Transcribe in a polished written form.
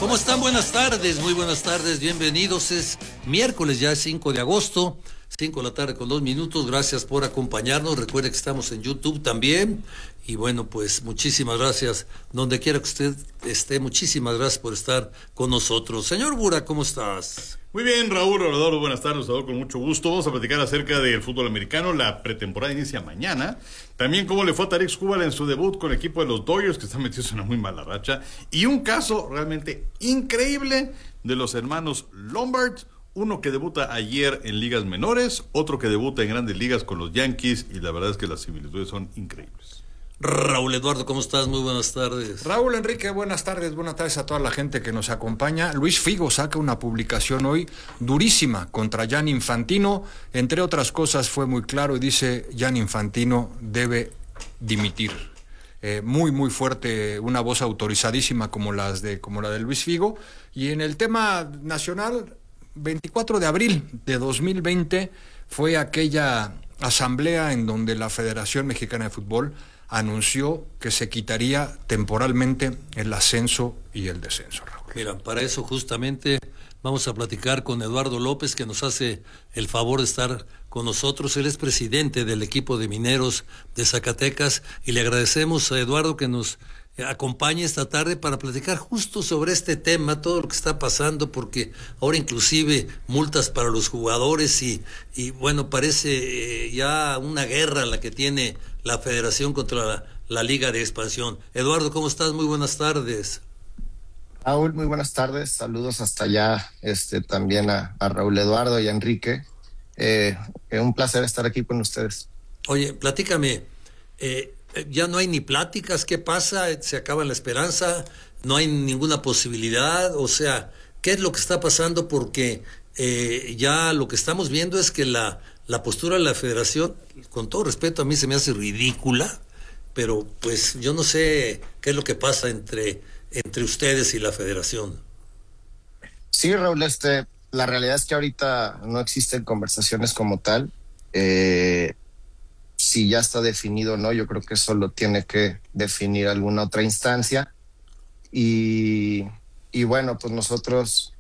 ¿Cómo están? Buenas tardes, muy buenas tardes, bienvenidos. Es miércoles, ya es 5 de agosto, 5 de la tarde con 2 minutos. Gracias por acompañarnos. Recuerde que estamos en YouTube también. Y bueno, pues muchísimas gracias. Donde quiera que usted esté, muchísimas gracias por estar con nosotros. Señor Bura, ¿cómo estás? Muy bien, Raúl Rodolfo, buenas tardes, Raúl, con mucho gusto. Vamos a platicar acerca del fútbol americano. La pretemporada inicia mañana. También cómo le fue a Tarik Skubal en su debut con el equipo de los Dodgers, que están metidos en una muy mala racha. Y un caso realmente increíble de los hermanos Lombard. Uno que debuta ayer en ligas menores, otro que debuta en grandes ligas con los Yankees. Y la verdad es que las similitudes son increíbles. Raúl Eduardo, ¿cómo estás? Muy buenas tardes. Raúl Enrique, buenas tardes a toda la gente que nos acompaña. Luis Figo saca una publicación hoy durísima contra Gianni Infantino. Entre otras cosas fue muy claro y dice: Gianni Infantino debe dimitir. Muy fuerte, una voz autorizadísima como la de Luis Figo. Y en el tema nacional, 24 de abril de 2020 fue aquella asamblea en donde la Federación Mexicana de Fútbol anunció que se quitaría temporalmente el ascenso y el descenso, Raúl. Mira, para eso justamente vamos a platicar con Eduardo López, que nos hace el favor de estar con nosotros. Él es presidente del equipo de mineros de Zacatecas y le agradecemos a Eduardo que nos acompañe esta tarde para platicar justo sobre este tema, todo lo que está pasando, porque ahora inclusive multas para los jugadores y bueno, parece ya una guerra la que tiene la Federación contra la Liga de Expansión. Eduardo, ¿cómo estás? Muy buenas tardes. Raúl, muy buenas tardes. Saludos hasta allá, también a Raúl Eduardo y a Enrique. Un placer estar aquí con ustedes. Oye, platícame, ya no hay ni pláticas, ¿qué pasa? ¿Se acaba la esperanza? ¿No hay ninguna posibilidad? O sea, ¿qué es lo que está pasando? Porque ya lo que estamos viendo es que la postura de la Federación, con todo respeto, a mí se me hace ridícula, pero pues yo no sé qué es lo que pasa entre ustedes y la Federación. Sí, Raúl, la realidad es que ahorita no existen conversaciones como tal. Si ya está definido o no, yo creo que eso lo tiene que definir alguna otra instancia. Y bueno, pues nosotros